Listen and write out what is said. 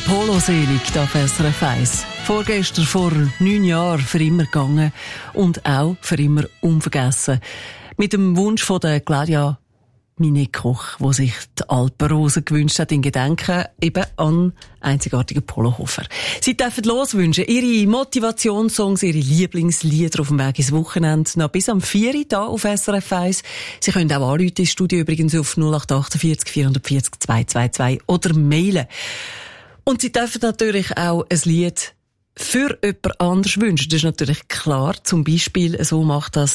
Polo selig, da auf SRF 1. Vorgestern vor 9 Jahren für immer gegangen und auch für immer unvergessen. Mit dem Wunsch von der Claudia Minetkoch, wo sich die Alpenrose gewünscht hat, in Gedenken eben an einzigartigen Polohofer. Sie dürfen loswünschen, ihre Motivationssongs, ihre Lieblingslieder auf dem Weg ins Wochenende, noch bis am 4 Uhr hier auf SRF 1. Sie können auch anrufen ins Studio, übrigens auf 0848 440 222 oder mailen. Und Sie dürfen natürlich auch ein Lied für jemand anders wünschen. Das ist natürlich klar. Zum Beispiel, so macht das